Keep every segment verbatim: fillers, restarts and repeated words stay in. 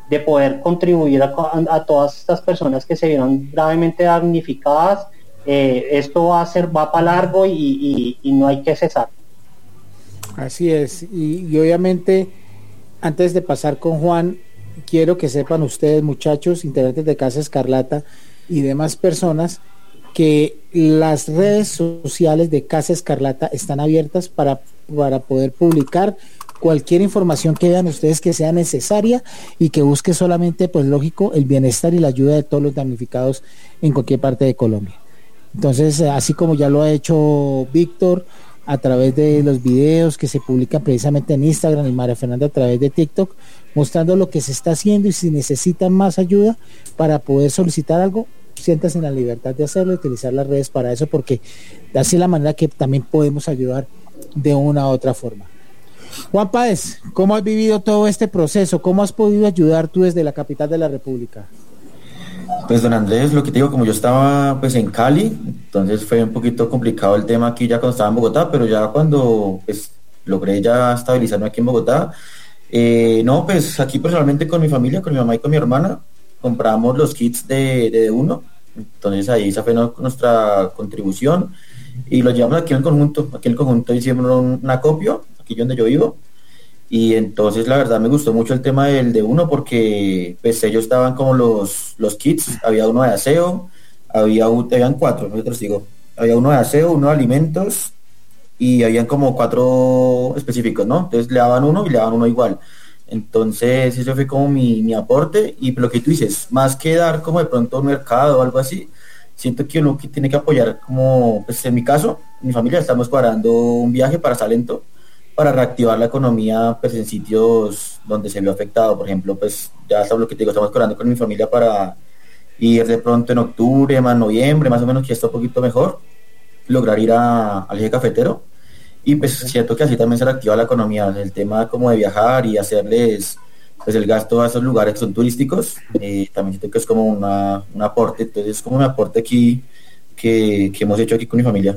de poder contribuir a, a todas estas personas que se vieron gravemente damnificadas. Eh, esto va a ser, va para largo y, y, y no hay que cesar. Así es, y, y obviamente antes de pasar con Juan, quiero que sepan ustedes, muchachos, integrantes de Casa Escarlata y demás personas, que las redes sociales de Casa Escarlata están abiertas para, para poder publicar cualquier información que vean ustedes que sea necesaria y que busque solamente, pues lógico, el bienestar y la ayuda de todos los damnificados en cualquier parte de Colombia. Entonces, así como ya lo ha hecho Víctor a través de los videos que se publican precisamente en Instagram y María Fernanda a través de TikTok, mostrando lo que se está haciendo, y si necesitan más ayuda para poder solicitar algo, siéntanse en la libertad de hacerlo y utilizar las redes para eso, porque así es la manera que también podemos ayudar de una u otra forma. Juan Páez, ¿cómo has vivido todo este proceso? ¿Cómo has podido ayudar tú desde la capital de la República? Pues don Andrés, lo que te digo, como yo estaba pues en Cali, entonces fue un poquito complicado el tema aquí ya cuando estaba en Bogotá, pero ya cuando pues logré ya estabilizarme aquí en Bogotá, eh, no, pues aquí personalmente con mi familia, con mi mamá y con mi hermana, compramos los kits de, de uno, entonces ahí esa fue no, nuestra contribución y lo llevamos aquí en el conjunto, aquí en el conjunto hicimos un, un acopio, aquí donde yo vivo. Y entonces la verdad me gustó mucho el tema del de uno porque pues ellos estaban como los, los kits, había uno de aseo, había un, habían cuatro, nosotros digo, había uno de aseo, uno de alimentos y habían como cuatro específicos, ¿no? Entonces le daban uno y le daban uno igual. Entonces eso fue como mi, mi aporte y lo que tú dices, más que dar como de pronto un mercado o algo así, siento que uno que tiene que apoyar como, pues en mi caso, mi familia estamos cuadrando un viaje para Salento, para reactivar la economía pues en sitios donde se vio afectado. Por ejemplo, pues ya sabes lo que te digo, estamos hablando con mi familia para ir de pronto en octubre, más noviembre, más o menos, que está un poquito mejor, lograr ir a, al eje cafetero, y pues siento que así también se reactiva la economía, el tema como de viajar y hacerles pues el gasto a esos lugares que son turísticos, eh, también siento que es como una, un aporte, entonces es como un aporte aquí que, que hemos hecho aquí con mi familia.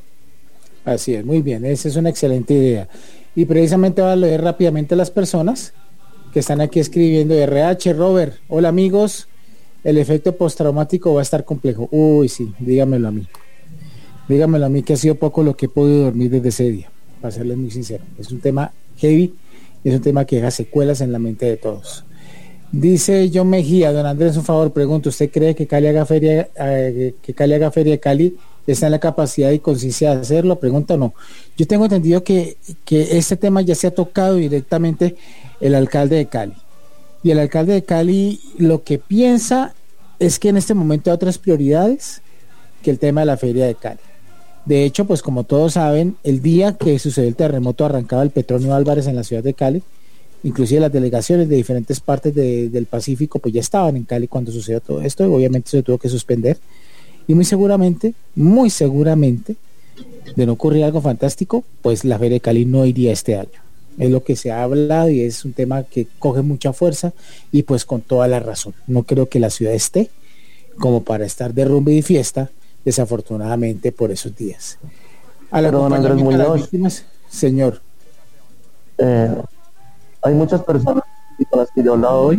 Así es, muy bien, esa es una excelente idea. Y precisamente voy a leer rápidamente a las personas que están aquí escribiendo. R H, Robert, hola amigos, el efecto postraumático va a estar complejo. Uy, sí, dígamelo a mí. Dígamelo a mí, que ha sido poco lo que he podido dormir desde ese día, para serles muy sincero. Es un tema heavy, es un tema que deja secuelas en la mente de todos. Dice John Mejía, don Andrés, un favor, pregunto, ¿usted cree que Cali haga feria, eh, que Cali haga feria de Cali? ¿Está en la capacidad y conciencia de hacerlo? Pregunta o no. Yo tengo entendido que, que este tema ya se ha tocado directamente el alcalde de Cali. Y el alcalde de Cali lo que piensa es que en este momento hay otras prioridades que el tema de la feria de Cali. De hecho, pues como todos saben, el día que sucedió el terremoto arrancaba el Petronio Álvarez en la ciudad de Cali. Inclusive las delegaciones de diferentes partes de, del Pacífico pues ya estaban en Cali cuando sucedió todo esto, y obviamente se tuvo que suspender. Y muy seguramente, muy seguramente, de no ocurrir algo fantástico, pues la Feria de Cali no iría este año. Es lo que se ha hablado y es un tema que coge mucha fuerza y pues con toda la razón. No creo que la ciudad esté como para estar de rumba y fiesta, desafortunadamente, por esos días. A la Pero, Andrés Muñoz, las víctimas, señor. Eh, hay muchas personas con las que yo he hablado hoy.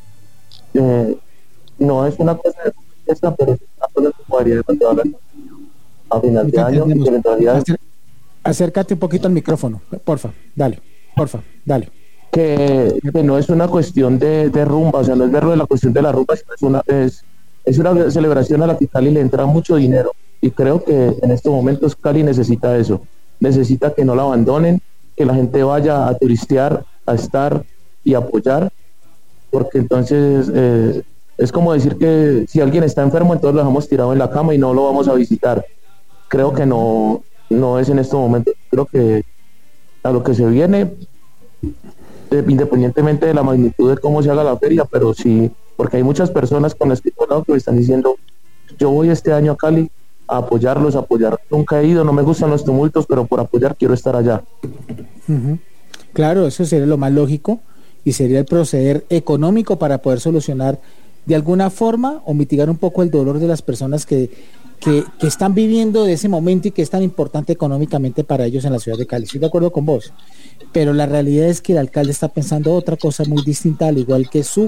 Eh, no es una cosa de fiesta, pero es una cosa que podría hablar a final de año. Y en realidad, acércate un poquito al micrófono, porfa, dale, porfa, dale. Que, que no es una cuestión de, de rumba, o sea, no es verlo de la cuestión de la rumba, es una, es, es una celebración a la que Cali le entra mucho dinero, y creo que en estos momentos Cali necesita eso, necesita que no la abandonen, que la gente vaya a turistear, a estar y apoyar, porque entonces eh, es como decir que si alguien está enfermo, entonces lo dejamos tirado en la cama y no lo vamos a visitar. Creo que no, no es en estos momentos. Creo que a lo que se viene, eh, independientemente de la magnitud de cómo se haga la feria, pero sí, porque hay muchas personas con las que he hablado que me están diciendo, yo voy este año a Cali a apoyarlos, a apoyar. Nunca he ido, no me gustan los tumultos, pero por apoyar quiero estar allá. Uh-huh. Claro, eso sería lo más lógico y sería el proceder económico para poder solucionar de alguna forma o mitigar un poco el dolor de las personas que, que, que están viviendo de ese momento y que es tan importante económicamente para ellos en la ciudad de Cali. Estoy de acuerdo con vos, pero la realidad es que el alcalde está pensando otra cosa muy distinta, al igual que su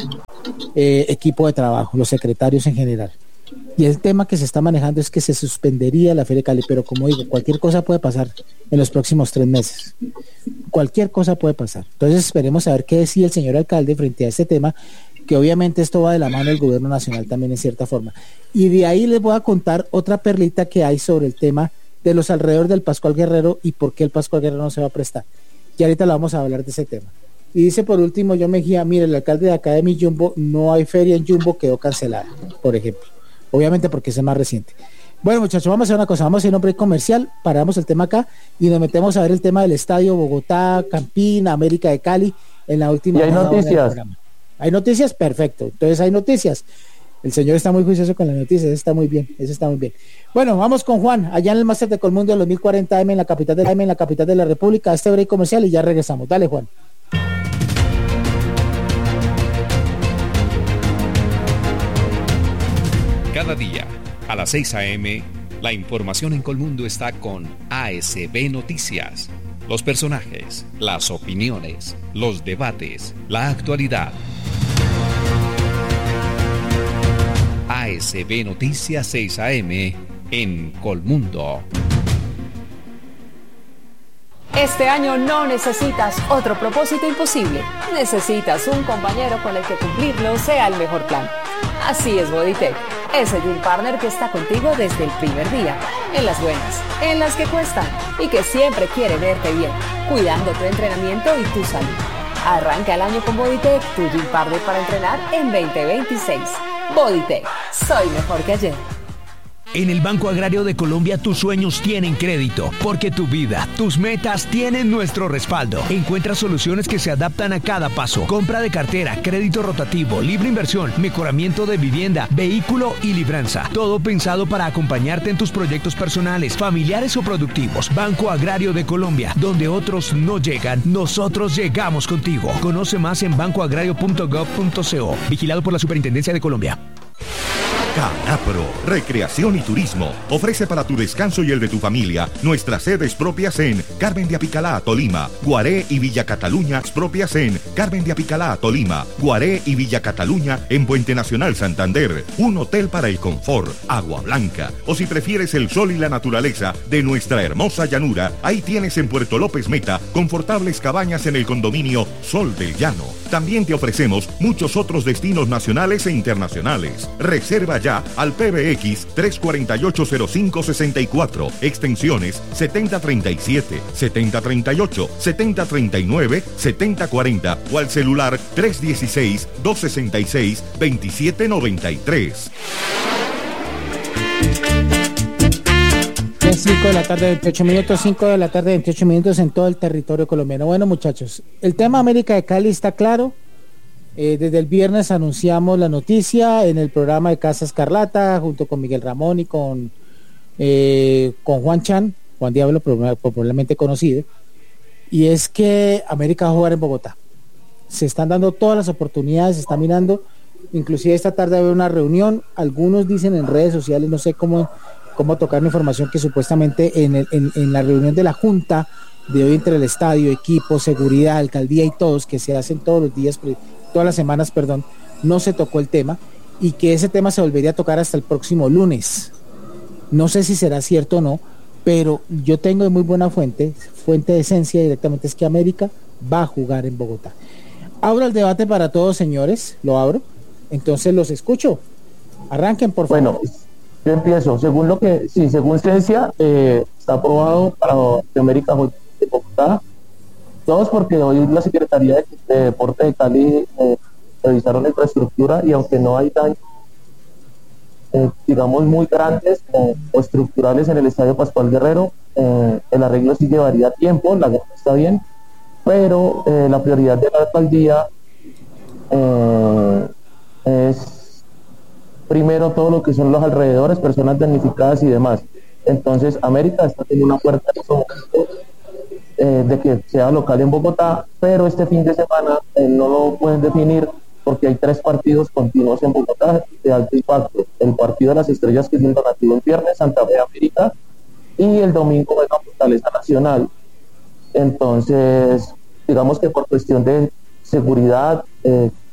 eh, equipo de trabajo, los secretarios en general. Y el tema que se está manejando es que se suspendería la Feria de Cali, pero como digo, cualquier cosa puede pasar en los próximos tres meses. Cualquier cosa puede pasar. Entonces esperemos a ver qué decía el señor alcalde frente a este tema, que obviamente esto va de la mano del gobierno nacional también en cierta forma. Y de ahí les voy a contar otra perlita que hay sobre el tema de los alrededores del Pascual Guerrero y por qué el Pascual Guerrero no se va a prestar. Y ahorita la vamos a hablar de ese tema. Y dice por último, yo me guía, mire, el alcalde de acá de mi Jumbo, no hay feria en Jumbo, quedó cancelada, por ejemplo. Obviamente porque es el más reciente. Bueno, muchachos, vamos a hacer una cosa, vamos a hacer un break comercial, paramos el tema acá y nos metemos a ver el tema del estadio Bogotá, Campín, América de Cali en la última. Y hay noticias. ¿Hay noticias? Perfecto. Entonces hay noticias. El señor está muy juicioso con las noticias, eso está muy bien, eso está muy bien. Bueno, vamos con Juan, allá en el Máster de Colmundo de los mil cuarenta M en la capital de la M en la capital de la República, este break comercial y ya regresamos. Dale, Juan. Cada día, a las seis a eme, la información en Colmundo está con A S B Noticias. Los personajes, las opiniones, los debates, la actualidad. A S B Noticias seis a eme en Colmundo. Este año no necesitas otro propósito imposible. Necesitas un compañero con el que cumplirlo sea el mejor plan. Así es Bodytech, ese gym partner que está contigo desde el primer día, en las buenas, en las que cuestan y que siempre quiere verte bien, cuidando tu entrenamiento y tu salud. Arranca el año con Bodytech, tu gym partner para entrenar en veinte veintiséis. Bodytech, soy mejor que ayer. En el Banco Agrario de Colombia tus sueños tienen crédito, porque tu vida, tus metas tienen nuestro respaldo. Encuentra soluciones que se adaptan a cada paso. Compra de cartera, crédito rotativo, libre inversión, mejoramiento de vivienda, vehículo y libranza. Todo pensado para acompañarte en tus proyectos personales, familiares o productivos. Banco Agrario de Colombia, donde otros no llegan, nosotros llegamos contigo. Conoce más en banco agrario punto gov punto co. Vigilado por la Superintendencia de Colombia. Canapro, Recreación y Turismo, ofrece para tu descanso y el de tu familia nuestras sedes propias en Carmen de Apicalá, Tolima, Guaré y Villa Cataluña, propias en Carmen de Apicalá, Tolima, Guaré y Villa Cataluña en Puente Nacional Santander, un hotel para el confort, agua blanca, o si prefieres el sol y la naturaleza de nuestra hermosa llanura, ahí tienes en Puerto López Meta confortables cabañas en el condominio Sol del Llano. También te ofrecemos muchos otros destinos nacionales e internacionales. Reserva ya al P B X tres cuatro ocho cero cinco seis cuatro, extensiones setenta treinta y siete, setenta treinta y ocho, setenta treinta y nueve, setenta cuarenta o al celular tres uno seis, dos seis seis, dos siete nueve tres. cinco de la tarde, veintiocho minutos, cinco de la tarde, veintiocho minutos en todo el territorio colombiano. Bueno, muchachos, el tema América de Cali está claro. Eh, desde el viernes anunciamos la noticia en el programa de Casa Escarlata, junto con Miguel Ramón y con, eh, con Juan Chan, Juan Diablo, popularmente conocido, y es que América va a jugar en Bogotá. Se están dando todas las oportunidades, se está mirando, inclusive esta tarde va a haber una reunión, algunos dicen en redes sociales, no sé cómo, cómo tocar la información, que supuestamente en, el, en, en la reunión de la Junta de hoy entre el estadio, equipo, seguridad, alcaldía y todos, que se hacen todos los días, todas las semanas, perdón, no se tocó el tema y que ese tema se volvería a tocar hasta el próximo lunes. No sé si será cierto o no, pero yo tengo de muy buena fuente, fuente de esencia directamente, es que América va a jugar en Bogotá. Abro el debate para todos, señores, lo abro, entonces los escucho. Arranquen, por favor. Bueno, yo empiezo. Según lo que, sí, según ciencia, eh, está aprobado para que América juegue en Bogotá. Todos porque hoy la Secretaría de, de Deporte de Cali eh, revisaron la infraestructura y aunque no hay daños, eh, digamos, muy grandes eh, o estructurales en el Estadio Pascual Guerrero, eh, el arreglo sí llevaría tiempo, la guerra está bien, pero eh, la prioridad de la alcaldía eh, es primero todo lo que son los alrededores, personas damnificadas y demás. Entonces América está teniendo una fuerte Eh, de que sea local en Bogotá, pero este fin de semana eh, no lo pueden definir porque hay tres partidos continuos en Bogotá de alto impacto. El partido de las estrellas, que es el donativo el viernes, Santa Fe América, y el domingo juega Fortaleza Nacional. Entonces, digamos que por cuestión de seguridad, eh,